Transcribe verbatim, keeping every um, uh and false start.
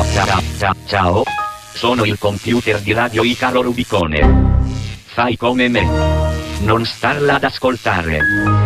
Ciao, ciao, ciao. Sono il computer di Radio Icaro Rubicone. Fai come me. Non starla ad ascoltare.